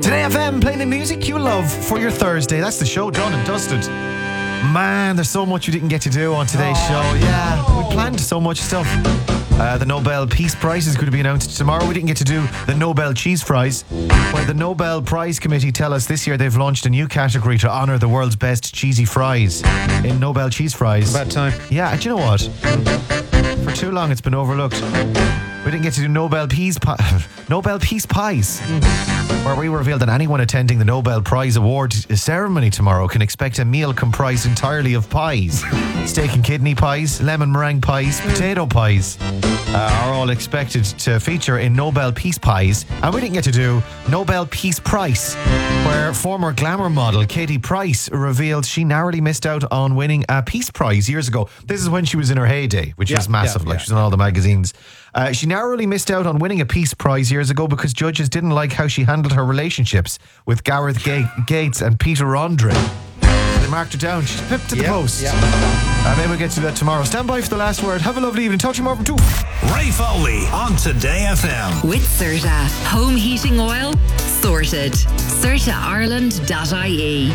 Today FM, playing the music you love for your Thursday. That's the show done and dusted. Man, there's so much we didn't get to do on today's show. Yeah, we planned so much stuff. The Nobel Peace Prize is going to be announced tomorrow. We didn't get to do the Nobel Cheese Fries, where the Nobel Prize Committee tell us this year they've launched a new category to honour the world's best cheesy fries in Nobel Cheese Fries. About time. Yeah, do you know what? For too long it's been overlooked. We didn't get to do Nobel Peace Pies, where we revealed that anyone attending the Nobel Prize Award ceremony tomorrow can expect a meal comprised entirely of pies. Steak and kidney pies, lemon meringue pies, potato pies are all expected to feature in Nobel Peace Pies. And we didn't get to do Nobel Peace Price, where former glamour model Katie Price revealed she narrowly missed out on winning a Peace Prize years ago. This is when she was in her heyday, which was massive. She was in all the magazines. She narrowly missed out on winning a Peace Prize years ago because judges didn't like how she handled her relationships with Gareth Gates and Peter Andre. They marked her down. She's pipped to the post. Maybe we'll get to that tomorrow. Stand by for the last word. Have a lovely evening. Talk to you more from 2. Ray Foley on Today FM. With Serta. Home heating oil? Sorted. CertaIreland.ie.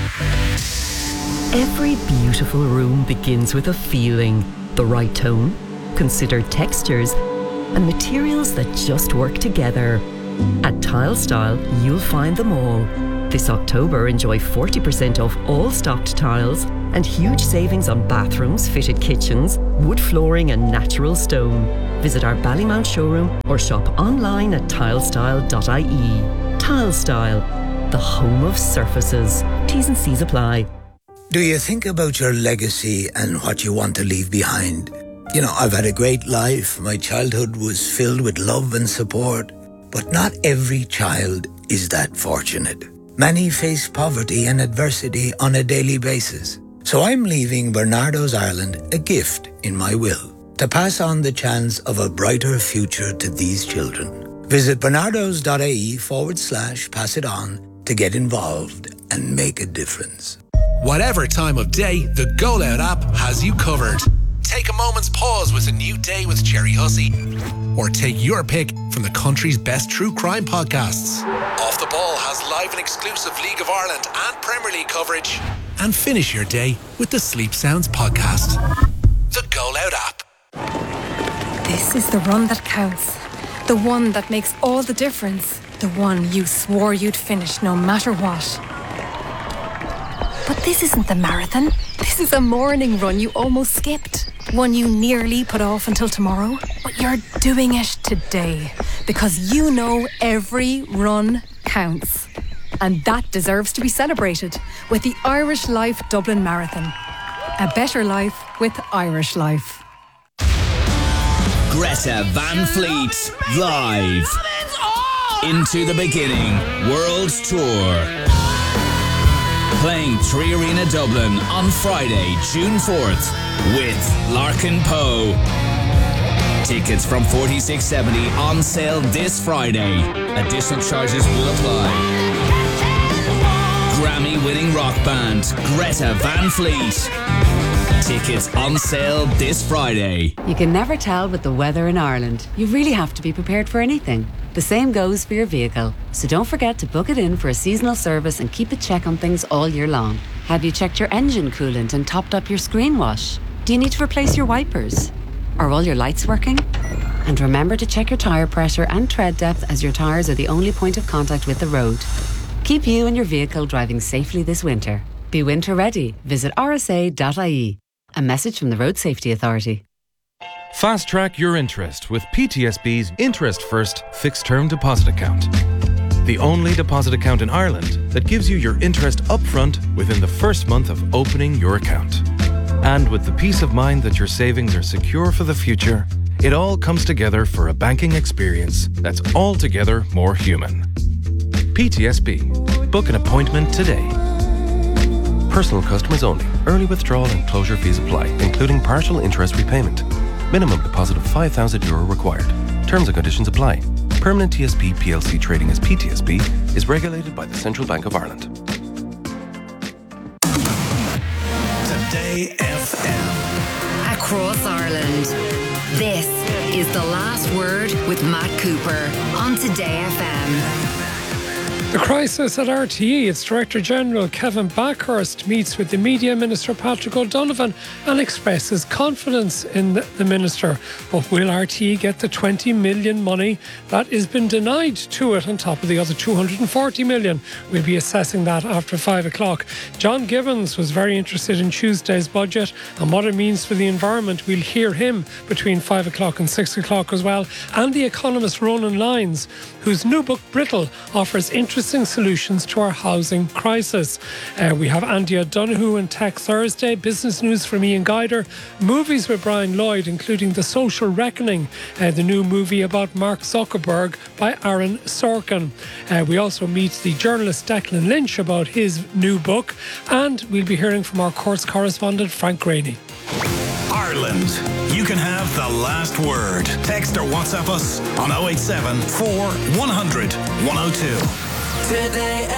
Every beautiful room begins with a feeling. The right tone, considered textures, and materials that just work together. At Tile Style, you'll find them all. This October, enjoy 40% off all stocked tiles and huge savings on bathrooms, fitted kitchens, wood flooring and natural stone. Visit our Ballymount showroom or shop online at tilestyle.ie. Tile Style, the home of surfaces. T's and C's apply. Do you think about your legacy and what you want to leave behind? You know, I've had a great life. My childhood was filled with love and support. But not every child is that fortunate. Many face poverty and adversity on a daily basis. So I'm leaving Bernardo's Ireland a gift in my will to pass on the chance of a brighter future to these children. Visit bernardos.ie/pass it on to get involved and make a difference. Whatever time of day, the Go Loud app has you covered. Take a moment's pause with A New Day with Jerry Hussey. Or take your pick from the country's best true crime podcasts. Off the Ball has live and exclusive League of Ireland and Premier League coverage. And finish your day with the Sleep Sounds podcast. The Go Loud app. This is the run that counts. The one that makes all the difference. The one you swore you'd finish no matter what. But this isn't the marathon. This is a morning run you almost skipped. One you nearly put off until tomorrow. But you're doing it today. Because you know every run counts. And that deserves to be celebrated with the Irish Life Dublin Marathon. A better life with Irish Life. Greta Van Fleet, live. Into the Beginning World Tour. Playing Tree Arena Dublin on Friday, June 4th with Larkin Poe. Tickets from $46.70 on sale this Friday. Additional charges will apply. Grammy-winning rock band Greta Van Fleet. Tickets on sale this Friday. You can never tell with the weather in Ireland. You really have to be prepared for anything. The same goes for your vehicle. So don't forget to book it in for a seasonal service and keep a check on things all year long. Have you checked your engine coolant and topped up your screen wash? Do you need to replace your wipers? Are all your lights working? And remember to check your tyre pressure and tread depth, as your tyres are the only point of contact with the road. Keep you and your vehicle driving safely this winter. Be winter ready. Visit rsa.ie. A message from the Road Safety Authority. Fast track your interest with PTSB's Interest First Fixed Term Deposit Account. The only deposit account in Ireland that gives you your interest upfront within the first month of opening your account. And with the peace of mind that your savings are secure for the future, it all comes together for a banking experience that's altogether more human. PTSB. Book an appointment today. Personal customers only. Early withdrawal and closure fees apply, including partial interest repayment. Minimum deposit of €5,000 required. Terms and conditions apply. Permanent TSB PLC trading as PTSB is regulated by the Central Bank of Ireland. Today FM. Across Ireland. This is The Last Word with Matt Cooper on Today FM. The crisis at RTE. Its Director General Kevin Backhurst meets with the Media Minister Patrick O'Donovan and expresses confidence in the Minister. But will RTE get the 20 million money that has been denied to it on top of the other 240 million? We'll be assessing that after 5 o'clock. John Gibbons was very interested in Tuesday's budget and what it means for the environment. We'll hear him between 5 o'clock and 6 o'clock as well. And the economist Ronan Lyons, whose new book Brittle offers interesting solutions to our housing crisis. We have Andy O'Donoghue and Tech Thursday, business news from Ian Guider, movies with Brian Lloyd, including The Social Reckoning, the new movie about Mark Zuckerberg by Aaron Sorkin. We also meet the journalist Declan Lynch about his new book, and we'll be hearing from our courts correspondent Frank Graney. Ireland, you can have the last word. Text or WhatsApp us on 087 4100 102. Today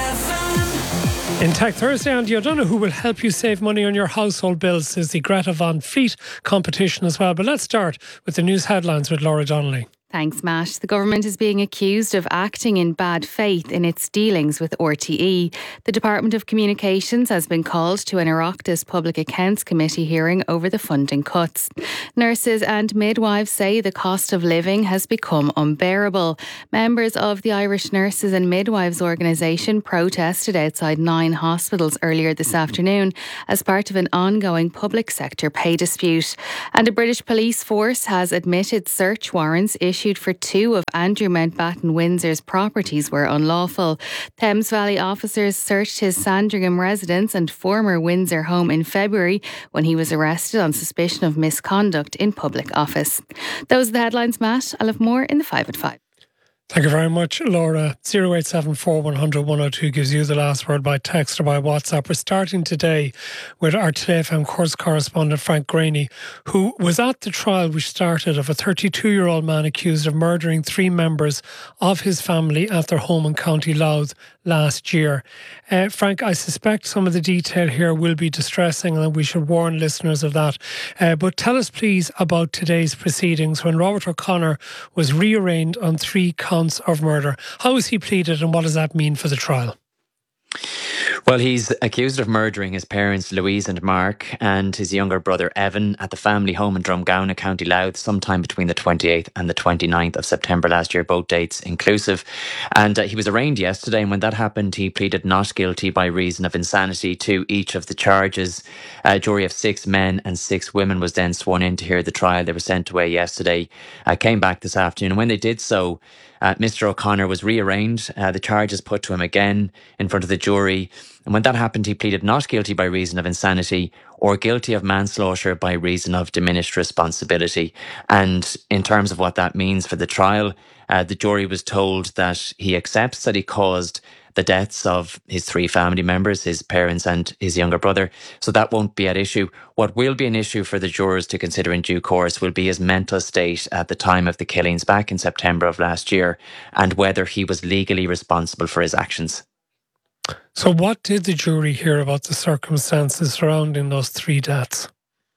FM. In Tech Thursday, Andy O'Donoghue will help you save money on your household bills. Is the Greta Van Fleet competition as well. But let's start with the news headlines with Laura Donnelly. Thanks, Matt. The government is being accused of acting in bad faith in its dealings with RTE. The Department of Communications has been called to an Oireachtas Public Accounts Committee hearing over the funding cuts. Nurses and midwives say the cost of living has become unbearable. Members of the Irish Nurses and Midwives Organisation protested outside 9 hospitals earlier this afternoon as part of an ongoing public sector pay dispute. And a British police force has admitted search warrants issued for 2 of Andrew Mountbatten Windsor's properties were unlawful. Thames Valley officers searched his Sandringham residence and former Windsor home in February when he was arrested on suspicion of misconduct in public office. Those are the headlines, Matt. I'll have more in the 5 at 5. Thank you very much, Laura. 0874 100 102 gives you the last word by text or by WhatsApp. We're starting today with our Today FM courts correspondent Frank Graney, who was at the trial which started of a 32-year-old man accused of murdering 3 members of his family at their home in County Louth last year. Frank, I suspect some of the detail here will be distressing and we should warn listeners of that. But tell us please about today's proceedings when Robert O'Connor was rearraigned on 3 counts of murder. How was he pleaded and what does that mean for the trial? Well, he's accused of murdering his parents Louise and Mark and his younger brother Evan at the family home in Drumgown, County Louth, sometime between the 28th and the 29th of September last year, both dates inclusive. And he was arraigned yesterday, and when that happened, he pleaded not guilty by reason of insanity to each of the charges. A jury of 6 men and 6 women was then sworn in to hear the trial. They were sent away yesterday, came back this afternoon, and when they did so, Mr. O'Connor was rearraigned. The charges put to him again in front of the jury. And when that happened, he pleaded not guilty by reason of insanity or guilty of manslaughter by reason of diminished responsibility. And in terms of what that means for the trial, the jury was told that he accepts that he caused the deaths of his 3 family members, his parents and his younger brother. So that won't be at issue. What will be an issue for the jurors to consider in due course will be his mental state at the time of the killings back in September of last year and whether he was legally responsible for his actions. So what did the jury hear about the circumstances surrounding those 3 deaths?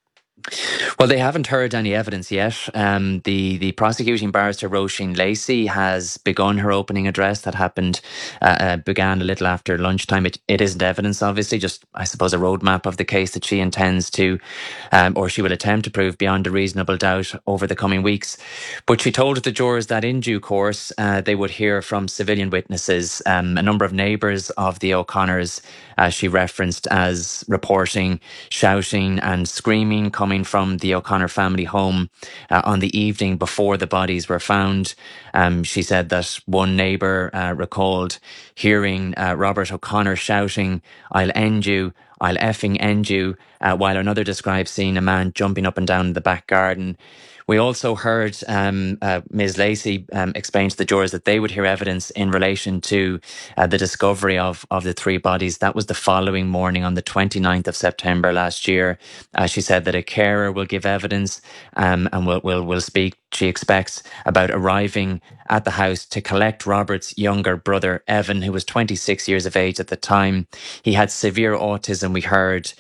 Well, they haven't heard any evidence yet. The prosecuting barrister Roisin Lacey has begun her opening address. That began a little after lunchtime. It isn't evidence, obviously, just I suppose a roadmap of the case that she intends to, or she will attempt to prove beyond a reasonable doubt over the coming weeks. But she told the jurors that in due course they would hear from civilian witnesses, a number of neighbours of the O'Connors. She referenced as reporting shouting and screaming coming from the O'Connor family home on the evening before the bodies were found. She said that one neighbour recalled hearing Robert O'Connor shouting, "I'll end you, I'll effing end you," while another described seeing a man jumping up and down in the back garden. We also heard Ms. Lacey explain to the jurors that they would hear evidence in relation to the discovery of the 3 bodies. That was the following morning on the 29th of September last year. She said that a carer will give evidence and will speak she expects about arriving at the house to collect Robert's younger brother, Evan, who was 26 years of age at the time. He had severe autism, we heard.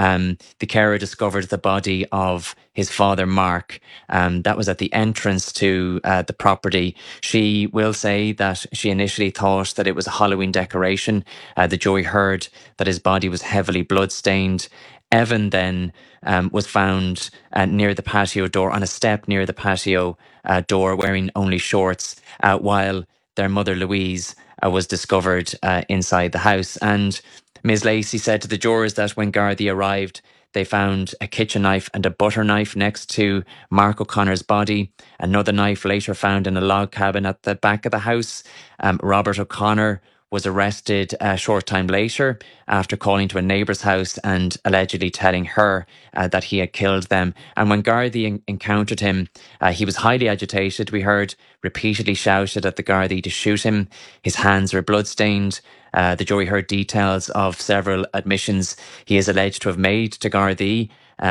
The carer discovered the body of his father, Mark. That was at the entrance to the property. She will say that she initially thought that it was a Halloween decoration. The jury heard that his body was heavily bloodstained. Evan then was found near the patio door, on a step near the patio door, wearing only shorts, while their mother Louise was discovered inside the house. And Ms. Lacey said to the jurors that when Gardaí arrived, they found a kitchen knife and a butter knife next to Mark O'Connor's body. Another knife later found in a log cabin at the back of the house. Robert O'Connor was arrested a short time later after calling to a neighbour's house and allegedly telling her that he had killed them. And when Gardaí encountered him, he was highly agitated. We heard repeatedly shouted at the Gardaí to shoot him. His hands were bloodstained. The jury heard details of several admissions he is alleged to have made to Gardaí.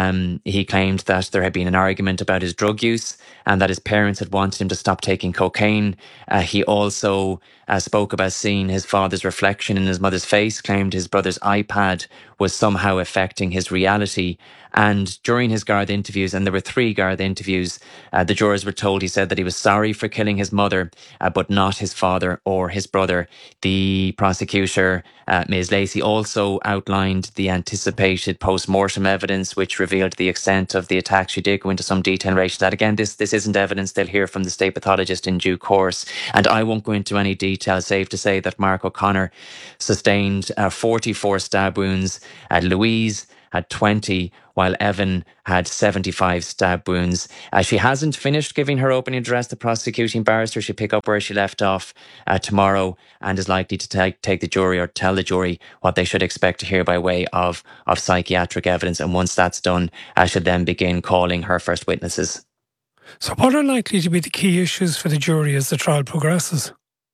He claimed that there had been an argument about his drug use and that his parents had wanted him to stop taking cocaine. He also spoke about seeing his father's reflection in his mother's face, claimed his brother's iPad was somehow affecting his reality. And during his Garda interviews, and there were 3 Garda interviews, the jurors were told he said that he was sorry for killing his mother, but not his father or his brother. The prosecutor, Ms. Lacey, also outlined the anticipated post-mortem evidence, which revealed the extent of the attack. She did go into some detail in relation to that. Again, this isn't evidence. They'll hear from the state pathologist in due course. And I won't go into any detail, save to say that Mark O'Connor sustained 44 stab wounds. Louise had 20, while Evan had 75 stab wounds. She hasn't finished giving her opening address. The prosecuting barrister, she'll pick up where she left off tomorrow and is likely to take the jury, or tell the jury what they should expect to hear by way of psychiatric evidence. And once that's done, she'll then begin calling her first witnesses. So what are likely to be the key issues for the jury as the trial progresses?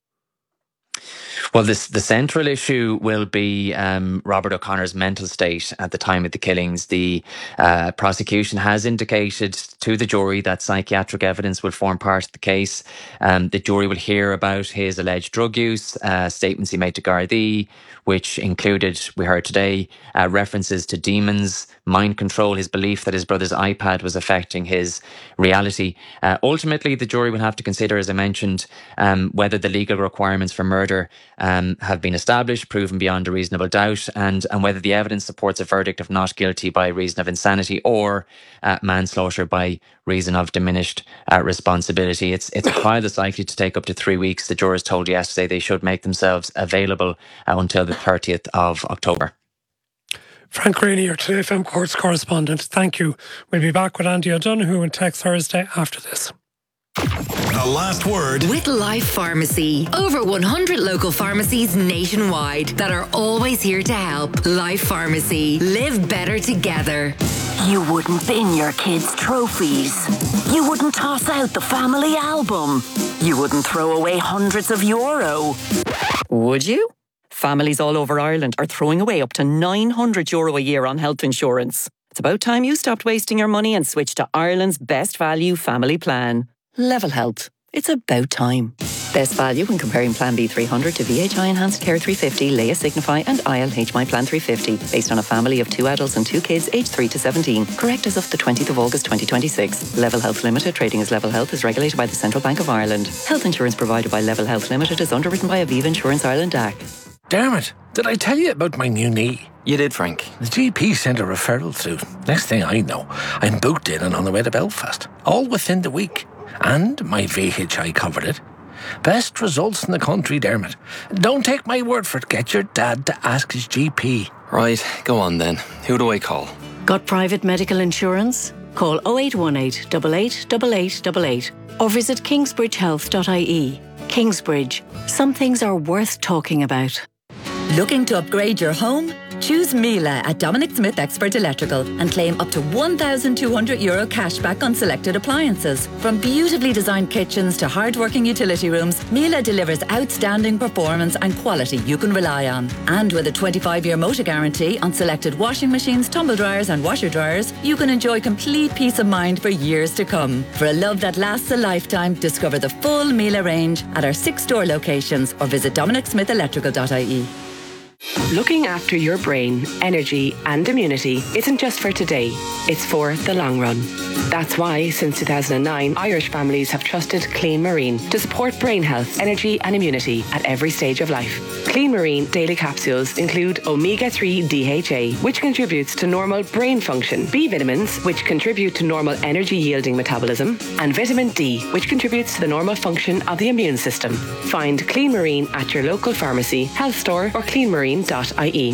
Well, the central issue will be Robert O'Connor's mental state at the time of the killings. The prosecution has indicated to the jury that psychiatric evidence will form part of the case. The jury will hear about his alleged drug use, statements he made to Gardaí, which included, we heard today, references to demons, mind control, his belief that his brother's iPad was affecting his reality. Ultimately, the jury will have to consider, as I mentioned, whether the legal requirements for murder have been established, proven beyond a reasonable doubt, and whether the evidence supports a verdict of not guilty by reason of insanity or manslaughter by reason of diminished responsibility. It's a trial that's likely to take up to 3 weeks. The jurors told yesterday they should make themselves available until the 30th of October. Frank Rainey, your Today FM Courts correspondent, thank you. We'll be back with Andy O'Donoghue on Tech Thursday after this. The last word with Life Pharmacy. Over 100 local pharmacies nationwide that are always here to help. Life Pharmacy. Live better together. You wouldn't bin your kids' trophies. You wouldn't toss out the family album. You wouldn't throw away hundreds of euro. Would you? Families all over Ireland are throwing away up to €900 a year on health insurance. It's about time you stopped wasting your money and switched to Ireland's best value family plan. Level Health. It's about time. Best value when comparing Plan B 300 to VHI Enhanced Care 350, Leia Signify and IL My Plan 350, based on a family of 2 adults and 2 kids aged 3 to 17. Correct as of the 20th of August 2026. Level Health Limited, trading as Level Health, is regulated by the Central Bank of Ireland. Health insurance provided by Level Health Limited is underwritten by Aviva Insurance Ireland DAC. Dermot, did I tell you about my new knee? You did, Frank. The GP sent a referral through. Next thing I know, I'm booked in and on the way to Belfast. All within the week. And my VHI covered it. Best results in the country, Dermot. Don't take my word for it. Get your dad to ask his GP. Right, go on then. Who do I call? Got private medical insurance? Call 0818 888888 or visit kingsbridgehealth.ie. Kingsbridge. Some things are worth talking about. Looking to upgrade your home? Choose Miele at Dominic Smith Expert Electrical and claim up to €1,200 cash back on selected appliances. From beautifully designed kitchens to hard-working utility rooms, Miele delivers outstanding performance and quality you can rely on. And with a 25-year motor guarantee on selected washing machines, tumble dryers and washer dryers, you can enjoy complete peace of mind for years to come. For a love that lasts a lifetime, discover the full Miele range at our 6 store locations or visit DominicSmithElectrical.ie. Looking after your brain, energy and immunity isn't just for today, it's for the long run. That's why, since 2009, Irish families have trusted Clean Marine to support brain health, energy and immunity at every stage of life. Clean Marine daily capsules include omega-3 DHA, which contributes to normal brain function, B vitamins, which contribute to normal energy-yielding metabolism, and vitamin D, which contributes to the normal function of the immune system. Find Clean Marine at your local pharmacy, health store or cleanmarine.ie.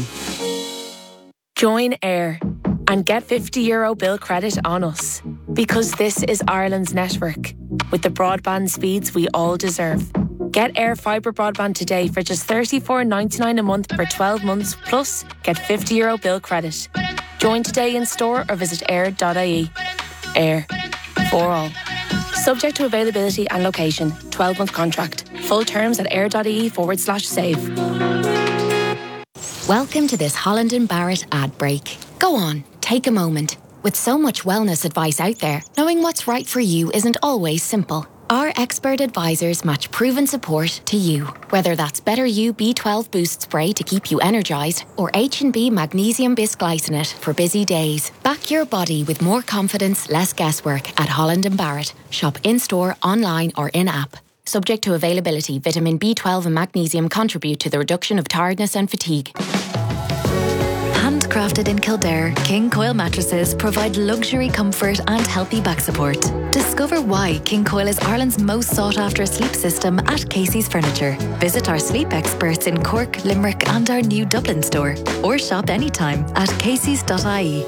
Join AIR and get €50 bill credit on us, because this is Ireland's network with the broadband speeds we all deserve. Get AIR Fibre broadband today for just $34.99 a month for 12 months, plus get €50 bill credit. Join today in store or visit air.ie. AIR, for all. Subject to availability and location. 12-month contract. Full terms at air.ie/save. Welcome to this Holland & Barrett ad break. Go on, take a moment. With so much wellness advice out there, knowing what's right for you isn't always simple. Our expert advisors match proven support to you. Whether that's Better You B12 Boost Spray to keep you energised or H&B Magnesium Bisglycinate for busy days. Back your body with more confidence, less guesswork at Holland & Barrett. Shop in-store, online or in-app. Subject to availability, vitamin B12 and magnesium contribute to the reduction of tiredness and fatigue. Handcrafted in Kildare, King Coil mattresses provide luxury comfort and healthy back support. Discover why King Coil is Ireland's most sought-after sleep system at Casey's Furniture. Visit our sleep experts in Cork, Limerick and our new Dublin store. Or shop anytime at caseys.ie.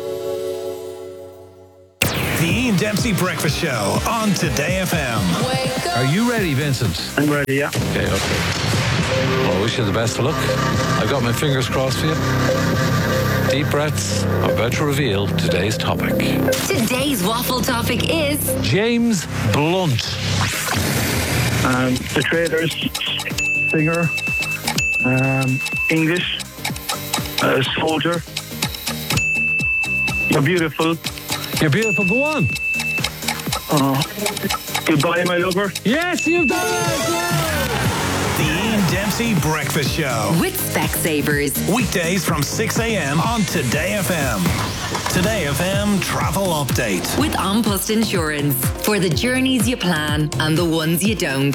The Ian Dempsey Breakfast Show on Today FM. Are you ready, Vincent? I'm ready, yeah. Okay. Well, I wish you the best of luck. I've got my fingers crossed for you. Deep breaths. I'm about to reveal today's topic. Today's waffle topic is James Blunt. The Traders, singer, English, soldier. You're beautiful. You're beautiful. Go on. Goodbye, my lover. Yes, you've done it. The Ian Dempsey Breakfast Show. with Specsavers. Weekdays from 6 a.m. on Today FM. Today FM Travel Update. With An Post Insurance. For the journeys you plan and the ones you don't.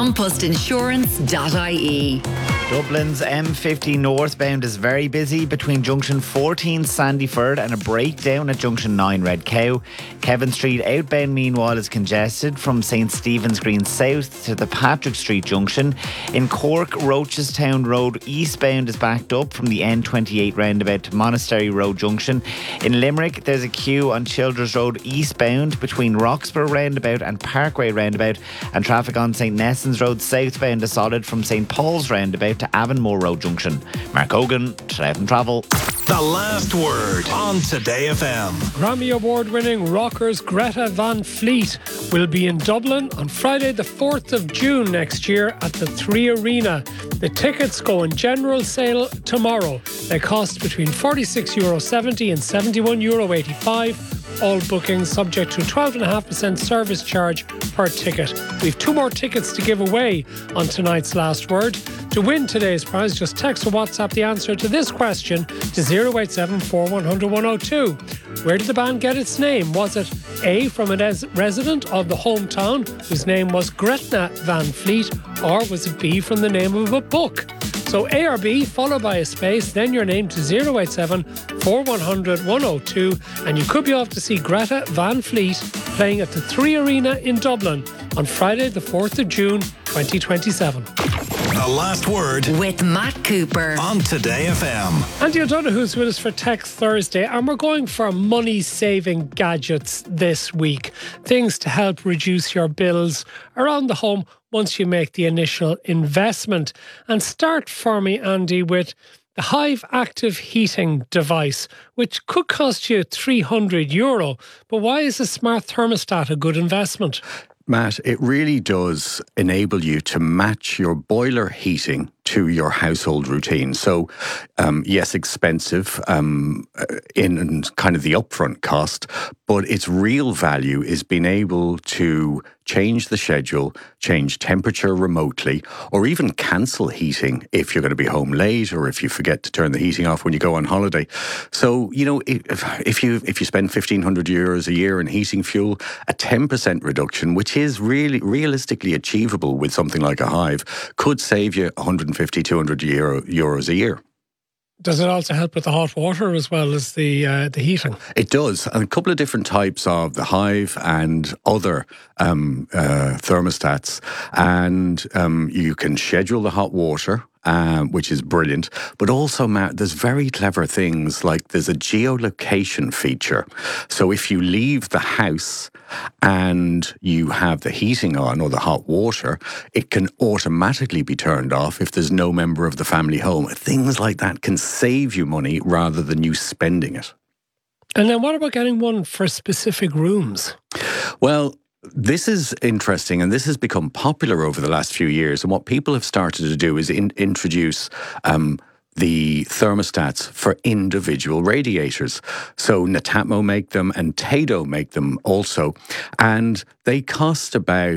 AnPostInsurance.ie. Dublin's M50 northbound is very busy between junction 14 Sandyford and a breakdown at junction 9 Red Cow. Kevin Street outbound meanwhile is congested from St Stephen's Green south to the Patrick Street junction. In Cork, Rochestown Road eastbound is backed up from the N28 roundabout to Monastery Road junction. In Limerick, there's a queue on Childers Road eastbound between Roxburgh roundabout and Parkway roundabout, and traffic on St Nessans Road southbound is solid from St Paul's roundabout to Avonmore Road junction. Mark Hogan, Today FM Travel. The last word on Today FM. Grammy Award-winning rockers Greta Van Fleet will be in Dublin on Friday the 4th of June next year at the 3 Arena. The tickets go on general sale tomorrow. They cost between €46.70 and €71.85. All bookings subject to a 12.5% service charge per ticket. We've 2 more tickets to give away on tonight's last word. To win today's prize, just text or WhatsApp the answer to this question to 087 410 102. Where did the band get its name? Was it A, from a resident of the hometown whose name was Gretna Van Fleet, or was it B, from the name of a book? So A or B, followed by a space, then your name to 087 410 102, and you could be off to see Greta Van Fleet playing at the 3 Arena in Dublin on Friday the 4th of June 2027. The last word with Matt Cooper on Today FM. Andy O'Donoghue's with us for Tech Thursday, and we're going for money-saving gadgets this week. Things to help reduce your bills around the home once you make the initial investment. And start for me, Andy, with the Hive Active Heating device, which could cost you €300. But why is a smart thermostat a good investment? Matt, it really does enable you to match your boiler heating to your household routine. So, yes, expensive in kind of the upfront cost, but its real value is being able to change the schedule, change temperature remotely, or even cancel heating if you're going to be home late or if you forget to turn the heating off when you go on holiday. So, you know, if you spend €1,500 a year in heating fuel, a 10% reduction, which is really realistically achievable with something like a Hive, could save you €150, €200 a year. Does it also help with the hot water as well as the heating? It does. And a couple of different types of the Hive and other thermostats. And you can schedule the hot water, which is brilliant. But also, Matt, there's very clever things like there's a geolocation feature. So if you leave the house and you have the heating on or the hot water, it can automatically be turned off if there's no member of the family home. Things like that can save you money rather than you spending it. And then what about getting one for specific rooms? Well, this is interesting, and this has become popular over the last few years. And what people have started to do is introduce the thermostats for individual radiators. So Netatmo make them and Tado make them also. And they cost about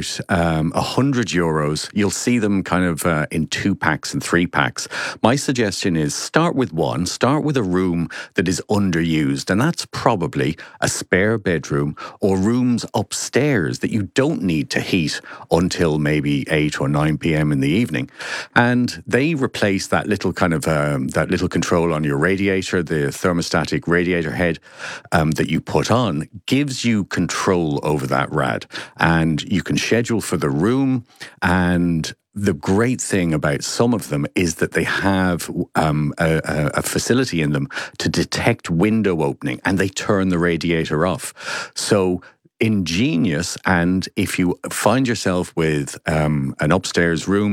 €100. You'll see them kind of in 2-packs and 3-packs. My suggestion is start with one, start with a room that is underused. And that's probably a spare bedroom or rooms upstairs that you don't need to heat until maybe 8 or 9 p.m. in the evening. And they replace that little kind of that little control on your radiator, the thermostatic radiator head that you put on, gives you control over that rad. And you can schedule for the room. And the great thing about some of them is that they have a facility in them to detect window opening, and they turn the radiator off. So ingenious. And if you find yourself with an upstairs room